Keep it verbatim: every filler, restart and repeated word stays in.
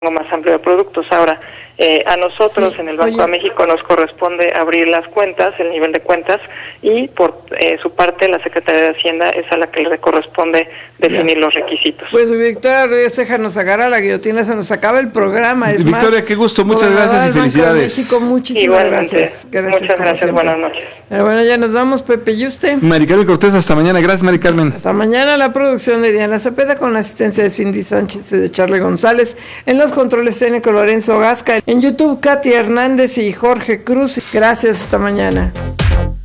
más amplio de productos. Ahora, eh, a nosotros sí. en el Banco Oye. de México nos corresponde abrir las cuentas, el nivel de cuentas, y por eh, su parte la Secretaría de Hacienda es a la que le corresponde definir ya. los requisitos. Pues Victoria Rodríguez Ceja nos agarra la guillotina, se nos acaba el programa. Es Victoria, más, qué gusto, muchas gracias y felicidades. México, muchísimas Igualmente. gracias. gracias. Muchas gracias, siempre. buenas noches. Pero bueno, ya nos vamos, Pepe, ¿y usted? Mari Carmen Cortés, hasta mañana. Gracias, Mari Carmen. Hasta mañana. La producción de Diana Cepeda con la asistencia de Cindy Sánchez y de Charlie González. En los controles técnicos Lorenzo Gasca. En YouTube, Katy Hernández y Jorge Cruz. Gracias, hasta mañana.